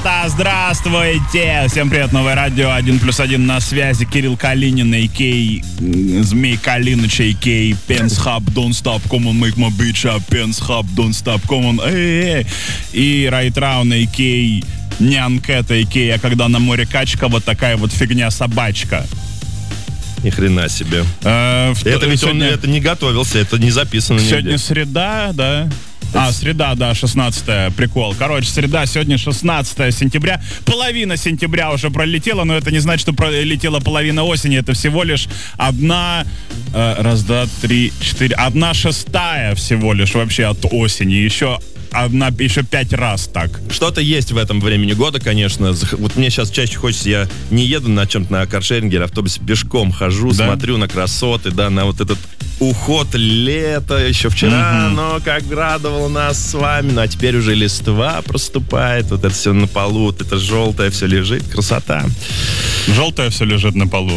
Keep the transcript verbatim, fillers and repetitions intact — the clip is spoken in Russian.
ребята, здравствуйте! Всем привет, Новое радио, один плюс один на связи, Кирилл Калинин, а.к.а. Змей Калиныч, а.к.а. Pens Hub, Don't Stop, Come on, make my bitch up, Pens Hub, Don't Stop, Come on, эй, эй, и Райт Раун, а.к.а. Нянкет, а.к.а. Когда на море качка, вот такая вот фигня собачка. Ни хрена себе. Э, это ведь сегодня... он это не готовился, это не записано нигде. Сегодня среда, да? А, среда, да, шестнадцатое, прикол. Короче, среда, сегодня шестнадцатое сентября. Половина сентября уже пролетела, но это не значит, что пролетела половина осени. Это всего лишь одна, э, раз, два, три, четыре, одна шестая всего лишь вообще от осени. Еще одна, еще пять раз так. Что-то есть в этом времени года, конечно. Вот мне сейчас чаще хочется, я не еду на чем-то на каршеринге, автобусе, пешком хожу, да? Смотрю на красоты, да, на вот этот уход лета еще вчера, mm-hmm. но как радовало нас с вами, ну а теперь уже листва проступает, вот это все на полу, вот это желтое все лежит, красота. Желтое все лежит на полу.